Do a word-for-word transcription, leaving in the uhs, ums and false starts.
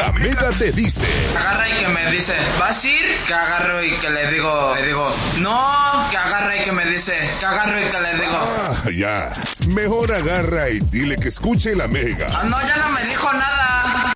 La Mega te dice. Agarra y que me dice, ¿vas a ir? Que agarro y que le digo, le digo, no, que agarra y que me dice, que agarro y que le digo. Ah, ya. Mejor agarra y dile que escuche La Mega. Ah, no, ya no me dijo nada.